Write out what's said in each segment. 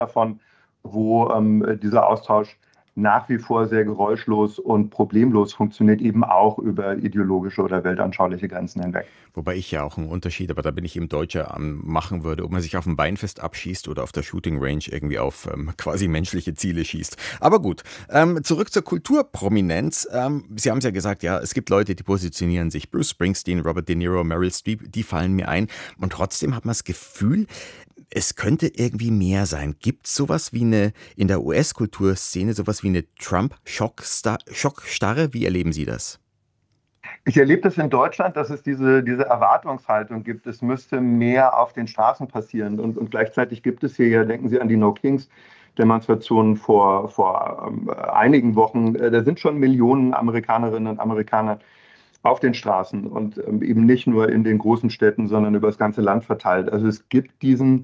davon, wo dieser Austausch nach wie vor sehr geräuschlos und problemlos funktioniert, eben auch über ideologische oder weltanschauliche Grenzen hinweg. Wobei ich ja auch einen Unterschied, aber da bin ich eben Deutscher, machen würde, ob man sich auf dem Weinfest abschießt oder auf der Shooting Range irgendwie auf quasi menschliche Ziele schießt. Aber gut, zurück zur Kulturprominenz. Sie haben es ja gesagt, ja, es gibt Leute, die positionieren sich. Bruce Springsteen, Robert De Niro, Meryl Streep, die fallen mir ein. Und trotzdem hat man das Gefühl, es könnte irgendwie mehr sein. Gibt es sowas wie in der US-Kulturszene, sowas wie eine Trump-Schockstarre? Wie erleben Sie das? Ich erlebe das in Deutschland, dass es diese Erwartungshaltung gibt, es müsste mehr auf den Straßen passieren. Und gleichzeitig gibt es hier ja, denken Sie an die No Kings Demonstrationen vor einigen Wochen. Da sind schon Millionen Amerikanerinnen und Amerikaner auf den Straßen und eben nicht nur in den großen Städten, sondern über das ganze Land verteilt. Also es gibt diesen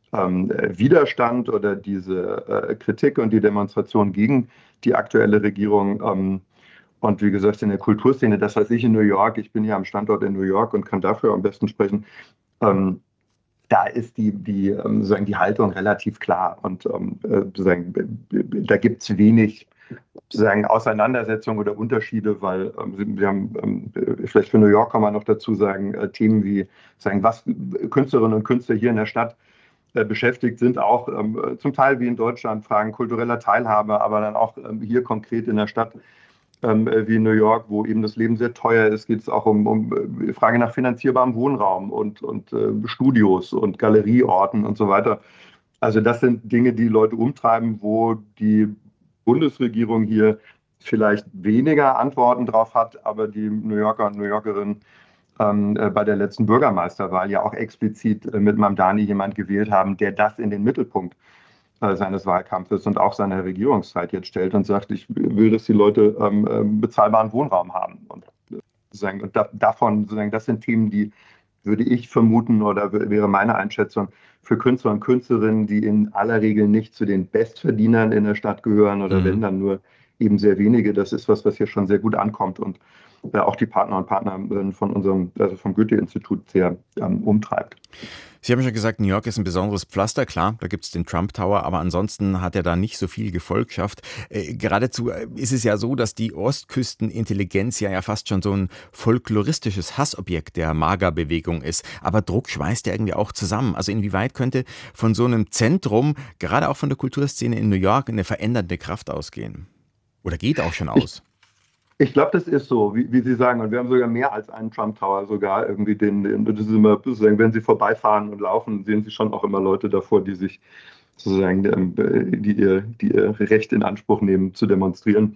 Widerstand oder diese Kritik und die Demonstration gegen die aktuelle Regierung. Und wie gesagt, in der Kulturszene, das weiß ich in New York, ich bin hier am Standort in New York und kann dafür am besten sprechen, ähm, da ist sozusagen die Haltung relativ klar. Und sozusagen, da gibt es wenig sozusagen Auseinandersetzungen oder Unterschiede, weil wir haben, vielleicht für New York kann man noch dazu sagen, Themen wie, sagen, was Künstlerinnen und Künstler hier in der Stadt beschäftigt sind, auch zum Teil wie in Deutschland, Fragen kultureller Teilhabe, aber dann auch hier konkret in der Stadt wie in New York, wo eben das Leben sehr teuer ist, geht es auch um Frage nach finanzierbarem Wohnraum und Studios und Galerieorten und so weiter. Also das sind Dinge, die Leute umtreiben, wo die Bundesregierung hier vielleicht weniger Antworten drauf hat, aber die New Yorker und New Yorkerinnen bei der letzten Bürgermeisterwahl ja auch explizit mit Mamdani jemand gewählt haben, der das in den Mittelpunkt seines Wahlkampfes und auch seiner Regierungszeit jetzt stellt und sagt, ich will, dass die Leute bezahlbaren Wohnraum haben. Davon, sozusagen, das sind Themen, die, würde ich vermuten, oder wäre meine Einschätzung, für Künstler und Künstlerinnen, die in aller Regel nicht zu den Bestverdienern in der Stadt gehören oder wenn Mhm. dann nur eben sehr wenige, das ist was hier schon sehr gut ankommt und auch die Partner und Partnerinnen von also vom Goethe-Institut sehr umtreibt. Sie haben schon gesagt, New York ist ein besonderes Pflaster. Klar, da gibt es den Trump Tower, aber ansonsten hat er da nicht so viel Gefolgschaft. Geradezu ist es ja so, dass die Ostküstenintelligenz ja fast schon so ein folkloristisches Hassobjekt der MAGA-Bewegung ist. Aber Druck schweißt ja irgendwie auch zusammen. Also inwieweit könnte von so einem Zentrum, gerade auch von der Kulturszene in New York, eine verändernde Kraft ausgehen? Oder geht auch schon Ich aus? Ich glaube, das ist so, wie Sie sagen. Und wir haben sogar mehr als einen Trump Tower, sogar irgendwie das ist immer, sozusagen, wenn Sie vorbeifahren und laufen, sehen Sie schon auch immer Leute davor, die sich sozusagen, die ihr Recht in Anspruch nehmen, zu demonstrieren.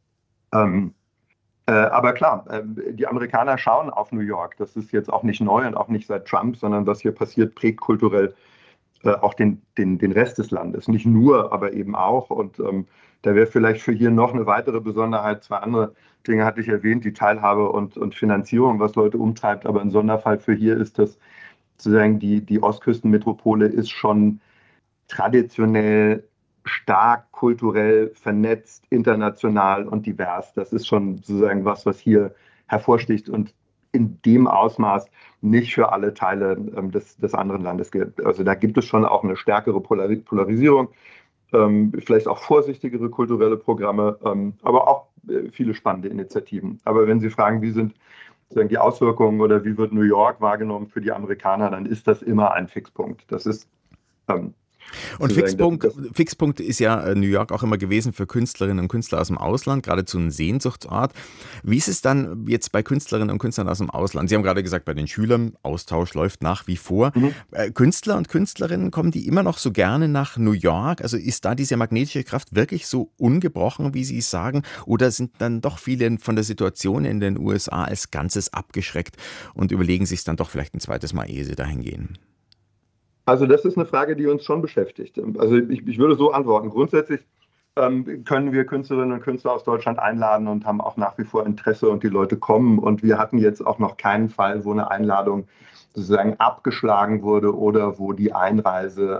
Ähm, aber klar, die Amerikaner schauen auf New York. Das ist jetzt auch nicht neu und auch nicht seit Trump, sondern was hier passiert, prägt kulturell auch den Rest des Landes. Nicht nur, aber eben auch. Und da wäre vielleicht für hier noch eine weitere Besonderheit. Zwei andere Dinge hatte ich erwähnt, die Teilhabe und Finanzierung, was Leute umtreibt. Aber ein Sonderfall für hier ist, dass sozusagen die Ostküstenmetropole ist schon traditionell stark kulturell vernetzt, international und divers. Das ist schon sozusagen was hier hervorsticht und in dem Ausmaß nicht für alle Teile des anderen Landes gilt. Also da gibt es schon auch eine stärkere Polarisierung, vielleicht auch vorsichtigere kulturelle Programme, aber auch viele spannende Initiativen. Aber wenn Sie fragen, wie sind sozusagen die Auswirkungen oder wie wird New York wahrgenommen für die Amerikaner, dann ist das immer ein Fixpunkt. Das ist ähm, Und sozusagen Fixpunkt ist ja New York auch immer gewesen für Künstlerinnen und Künstler aus dem Ausland, geradezu ein Sehnsuchtsort. Wie ist es dann jetzt bei Künstlerinnen und Künstlern aus dem Ausland? Sie haben gerade gesagt, bei den Schülern, Austausch läuft nach wie vor. Mhm. Künstler und Künstlerinnen, kommen die immer noch so gerne nach New York? Also ist da diese magnetische Kraft wirklich so ungebrochen, wie Sie es sagen? Oder sind dann doch viele von der Situation in den USA als Ganzes abgeschreckt und überlegen sich es dann doch vielleicht ein zweites Mal, ehe sie dahin gehen? Also das ist eine Frage, die uns schon beschäftigt. Also ich würde so antworten. Grundsätzlich können wir Künstlerinnen und Künstler aus Deutschland einladen und haben auch nach wie vor Interesse und die Leute kommen. Und wir hatten jetzt auch noch keinen Fall, wo eine Einladung sozusagen abgeschlagen wurde oder wo die Einreise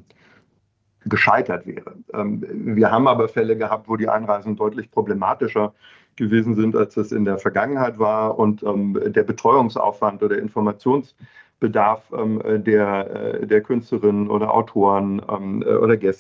gescheitert wäre. Wir haben aber Fälle gehabt, wo die Einreisen deutlich problematischer gewesen sind, als es in der Vergangenheit war und der Betreuungsaufwand oder Informationsbedarf der Künstlerinnen oder Autoren oder Gäste